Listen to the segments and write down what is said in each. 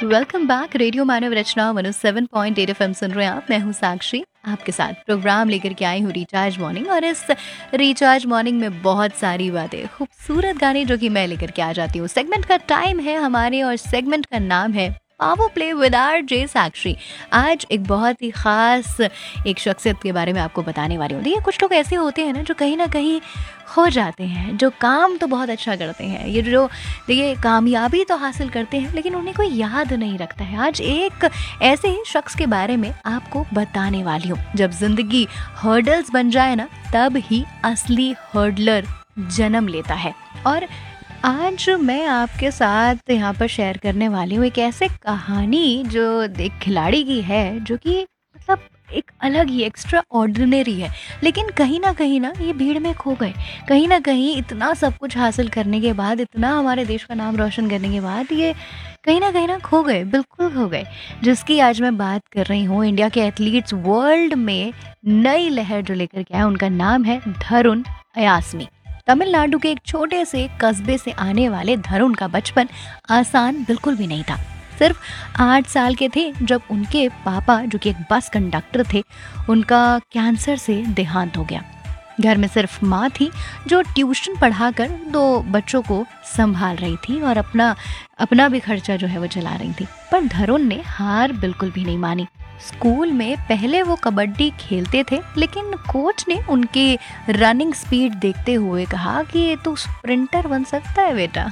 Welcome back. Radio मानव रचना 107.8 FM सुन रहे हैं आप। मैं हूँ साक्षी, आपके साथ प्रोग्राम लेकर के आई हूँ रिचार्ज मॉर्निंग। और इस रिचार्ज मॉर्निंग में बहुत सारी बातें, खूबसूरत गाने जो कि मैं लेकर के आ जाती हूँ। सेगमेंट का टाइम है हमारे और सेगमेंट का नाम है पावर प्ले विद आरजे साक्षी। आज एक बहुत ही खास एक शख्सियत के बारे में आपको बताने वाली हूँ। देखिए, कुछ लोग ऐसे होते हैं ना जो कहीं ना कहीं हो जाते हैं, जो काम तो बहुत अच्छा करते हैं, ये जो देखिए कामयाबी तो हासिल करते हैं लेकिन उन्हें कोई याद नहीं रखता है। आज एक ऐसे ही शख्स के बारे में आपको बताने वाली हूँ। जब जिंदगी हर्डल्स बन जाए ना, तब ही असली हर्डलर जन्म लेता है। और आज मैं आपके साथ यहाँ पर शेयर करने वाली हूँ एक ऐसे कहानी जो एक खिलाड़ी की है, जो कि मतलब एक अलग ही एक्स्ट्रा ऑर्डिनरी है। लेकिन कहीं ना ये भीड़ में खो गए। कहीं ना कहीं इतना सब कुछ हासिल करने के बाद, इतना हमारे देश का नाम रोशन करने के बाद, ये कहीं ना खो गए, बिल्कुल खो गए। जिसकी आज मैं बात कर रही हूँ, इंडिया के एथलीट्स वर्ल्ड में नई लहर जो लेकर के आया, उनका नाम है धरुन अयास्मी। तमिलनाडु के एक छोटे से कस्बे से आने वाले धरुन का बचपन आसान बिल्कुल भी नहीं था। सिर्फ 8 साल के थे जब उनके पापा, जो कि एक बस कंडक्टर थे, उनका कैंसर से देहांत हो गया। घर में सिर्फ माँ थी जो ट्यूशन पढ़ाकर 2 बच्चों को संभाल रही थी और अपना भी खर्चा जो है वो चला रही थी। पर धरुन ने हार बिल्कुल भी नहीं मानी। स्कूल में पहले वो कबड्डी खेलते थे, लेकिन कोच ने उनकी रनिंग स्पीड देखते हुए कहा कि तू स्प्रिंटर बन सकता है बेटा।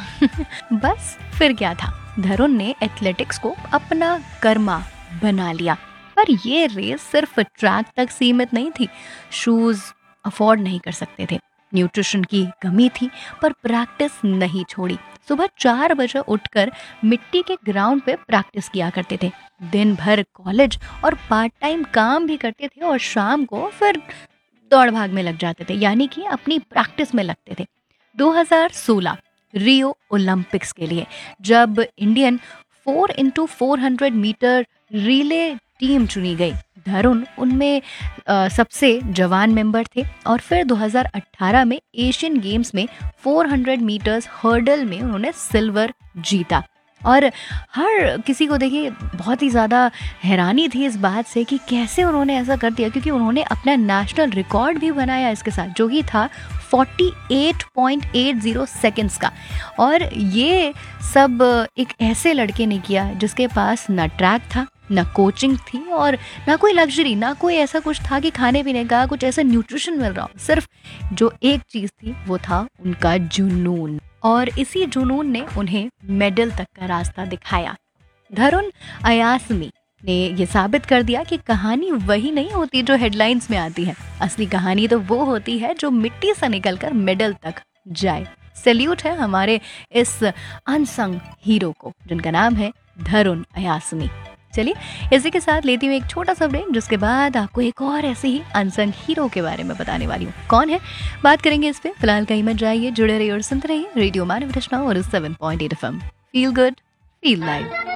बस फिर क्या था, धरुन ने एथलेटिक्स को अपना कर्मा बना लिया। पर ये रेस सिर्फ ट्रैक तक सीमित नहीं थी। शूज अफोर्ड नहीं कर सकते थे, न्यूट्रिशन की कमी थी, पर प्रैक्टिस नहीं छोड़ी। सुबह 4 बजे उठकर मिट्टी के ग्राउंड पे प्रैक्टिस किया करते थे। दिन भर कॉलेज और पार्ट टाइम काम भी करते थे और शाम को फिर दौड़ भाग में लग जाते थे, यानी कि अपनी प्रैक्टिस में लगते थे। 2016 रियो ओलंपिक्स के लिए जब Indian 4x400 metre relay team चुनी गई, धरुन उनमें सबसे जवान मेंबर थे। और फिर 2018 में एशियन गेम्स में 400 मीटर्स हर्डल में उन्होंने सिल्वर जीता। और हर किसी को देखिए बहुत ही ज़्यादा हैरानी थी इस बात से कि कैसे उन्होंने ऐसा कर दिया, क्योंकि उन्होंने अपना नेशनल रिकॉर्ड भी बनाया इसके साथ, जो कि था 48.80 सेकेंड्स का। और ये सब एक ऐसे लड़के ने किया जिसके पास ना ट्रैक था, ना कोचिंग थी और ना कोई लग्जरी, ना कोई ऐसा कुछ था कि खाने पीने का कुछ ऐसा न्यूट्रिशन मिल रहा हो। सिर्फ जो एक चीज़ थी वो था उनका जुनून, और इसी जुनून ने उन्हें मेडल तक का रास्ता दिखाया। धरुन अयास्मी ने ये साबित कर दिया कि कहानी वही नहीं होती जो हेडलाइंस में आती है। असली कहानी तो वो होती है जो मिट्टी से निकलकर मेडल तक जाए। सैल्यूट है हमारे इस अनसंग हीरो को, जिनका नाम है धरुन अयास्मी। चलिए, इसी के साथ लेती हूँ एक छोटा सा ब्रेक, जिसके बाद आपको एक और ऐसे ही अनसंग हीरो के बारे में बताने वाली हूँ। कौन है, बात करेंगे इस पे। फिलहाल कहीं मत जाइए, जुड़े रहिए और सुनते रहिए रेडियो मानव रचना और 7.8 FM। Feel good, feel live.